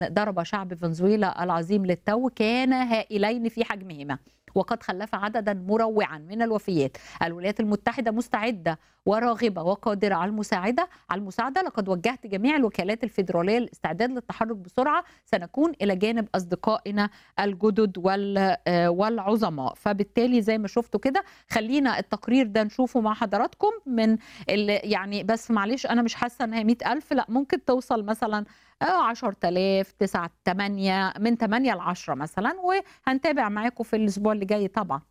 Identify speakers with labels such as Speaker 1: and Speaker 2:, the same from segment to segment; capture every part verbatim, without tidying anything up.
Speaker 1: ضرب شعب فنزويلا العظيم للتو كان هائلين في حجمهما، وقد خلف عددا مروعا من الوفيات. الولايات المتحدة مستعدة وراغبة وقادرة على المساعدة على المساعدة لقد وجهت جميع الوكالات الفيدرالية للاستعداد للتحرك بسرعة. سنكون إلى جانب أصدقائنا الجدد والعظماء. فبالتالي زي ما شفتوا كده، خلينا التقرير ده نشوفه مع حضراتكم من يعني، بس معلش أنا مش حاسة إنها مئة ألف، لا ممكن توصل مثلا عشرة آلاف، تسعة، تمانية، من تمانية لعشرة مثلا، وهنتابع معاكم في الأسبوع اللي جاي طبعا.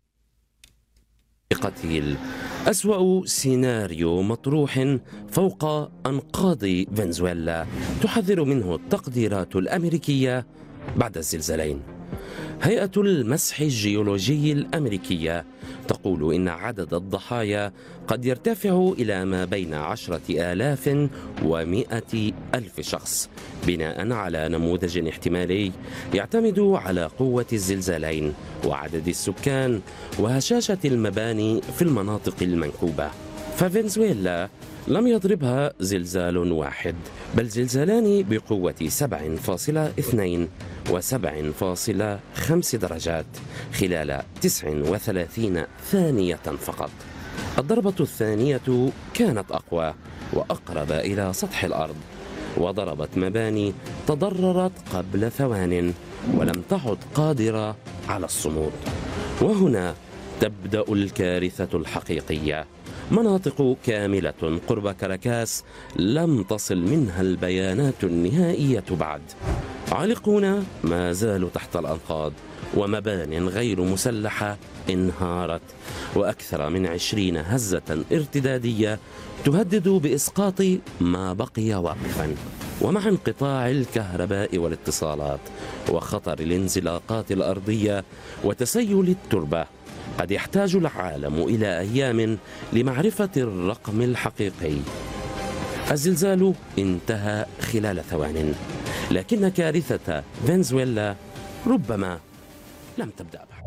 Speaker 2: قتيل أسوأ سيناريو مطروح فوق أنقاض فنزويلا تحذر منه التقديرات الأمريكية بعد الزلزالين. هيئة المسح الجيولوجي الأمريكية تقول إن عدد الضحايا قد يرتفع إلى ما بين عشرة آلاف ومئة ألف شخص، بناء على نموذج احتمالي يعتمد على قوة الزلزالين وعدد السكان وهشاشة المباني في المناطق المنكوبة. ففنزويلا لم يضربها زلزال واحد، بل زلزالان بقوة سبعة فاصلة اثنين وسبعة فاصلة خمسة درجات خلال تسع وثلاثين ثانية فقط. الضربة الثانية كانت أقوى وأقرب إلى سطح الأرض، وضربت مباني تضررت قبل ثوان ولم تعد قادرة على الصمود. وهنا تبدأ الكارثة الحقيقية. مناطق كاملة قرب كاراكاس لم تصل منها البيانات النهائية بعد. عالقون ما زالوا تحت الأنقاض، ومبان غير مسلحة انهارت، وأكثر من عشرين هزة ارتدادية تهدد بإسقاط ما بقي واقفا. ومع انقطاع الكهرباء والاتصالات وخطر الانزلاقات الأرضية وتسيل التربة، قد يحتاج العالم إلى أيام لمعرفة الرقم الحقيقي. الزلزال انتهى خلال ثوان، لكن كارثة فنزويلا ربما لم تبدأ بعد.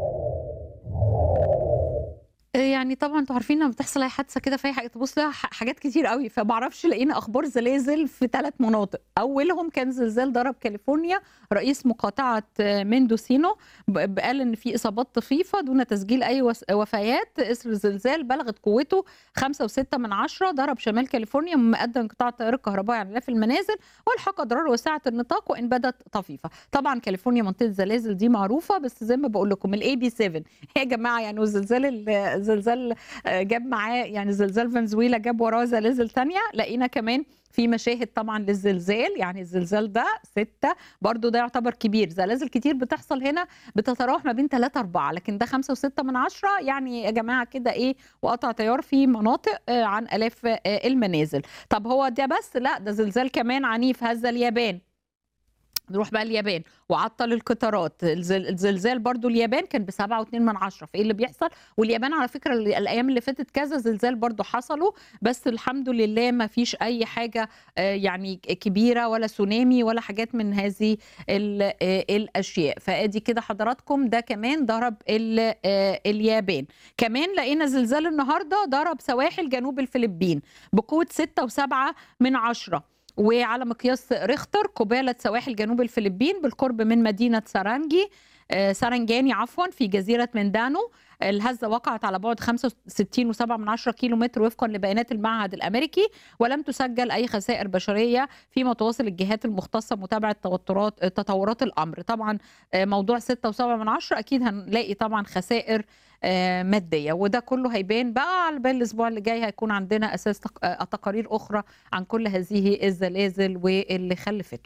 Speaker 1: يعني طبعا انتوا عارفين لما بتحصل اي حادثه كده في اي حاجه تبص لها حاجات كتير قوي، فما اعرفش لقينا اخبار زلازل في ثلاث مناطق. اولهم كان زلزال ضرب كاليفورنيا. رئيس مقاطعه ميندوسينو قال ان في اصابات طفيفه دون تسجيل اي وفيات اثر الزلزال بلغت قوته خمسة وستة من عشرة. ضرب شمال كاليفورنيا مما ادى انقطاع التيار الكهربائي عن الاف المنازل والحق اضرار واسعه النطاق وان بدت طفيفه. طبعا كاليفورنيا منطقه الزلازل دي معروفه، بس زي ما بقول لكم الاي بي سبعة يا جماعه يعني، والزلزال زلزال جاب معاه يعني زلزال فنزويلا جاب وراه زلازل تانية. لقينا كمان في مشاهد طبعا للزلزال، يعني الزلزال ده ستة برضو ده يعتبر كبير. زلازل كتير بتحصل هنا بتتراوح ما بين ثلاثة أربعة، لكن ده خمسة وستة من عشرة يعني يا جماعة كده ايه، وقطع تيار في مناطق عن آلاف المنازل. طب هو ده بس؟ لا، ده زلزال كمان عنيف هز اليابان. نروح بقى اليابان وعطل القطارات. الزلزال برضو اليابان كان بسبعة واتنين من عشرة. فايه اللي بيحصل؟ واليابان على فكرة الايام اللي فاتت كذا زلزال برضو حصلوا، بس الحمد لله ما فيش اي حاجة يعني كبيرة ولا سونامي ولا حاجات من هذه الاشياء. فادي كده حضراتكم ده كمان ضرب اليابان. كمان لقينا زلزال النهاردة ضرب سواحل جنوب الفلبين بقوة ستة وسبعة من عشرة، وعلى مقياس ريختر قبالة سواحل جنوب الفلبين بالقرب من مدينة سارانجي سارنجاني عفوا في جزيرة مندانو. الهزة وقعت على بعد خمسة وستين وسبعة من عشرة كيلو متر وفقا لبيانات المعهد الأمريكي، ولم تسجل أي خسائر بشرية. فيما تواصل الجهات المختصة متابعة تطورات تطورات الأمر. طبعا موضوع ستة وسبعة من عشرة أكيد هنلاقي طبعا خسائر مادية، وده كله هيبان بقى على بال الأسبوع اللي جاي. هيكون عندنا أساس تقارير أخرى عن كل هذه الزلازل واللي خلفته.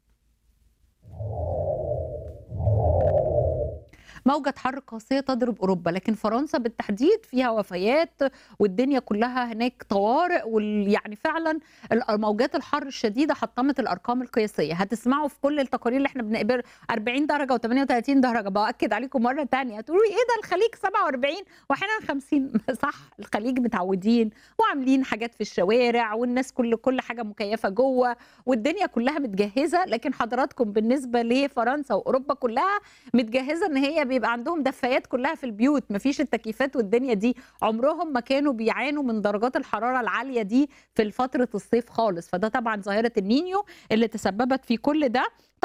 Speaker 1: موجة حر قاسية تضرب أوروبا، لكن فرنسا بالتحديد فيها وفيات والدنيا كلها هناك طوارئ. ويعني فعلا موجات الحر الشديدة حطمت الأرقام القياسية. هتسمعوا في كل التقارير اللي احنا بنقبل أربعين درجة وثمانية وثلاثين درجة. بأكد عليكم مرة تانية هتقولوا ايه ده الخليج سبعة وأربعين واحيانا خمسين. صح، الخليج متعودين وعاملين حاجات في الشوارع والناس كل كل حاجة مكيفة جوه والدنيا كلها متجهزة. لكن حضراتكم بالنسبة لفرنسا وأوروبا كلها متجهزة ان هي بيبقى عندهم دفايات كلها في البيوت، مفيش التكييفات والدنيا دي، عمرهم ما كانوا بيعانوا من درجات الحراره العاليه دي في فتره الصيف خالص. فده طبعا ظاهره النينيو اللي تسببت في كل ده.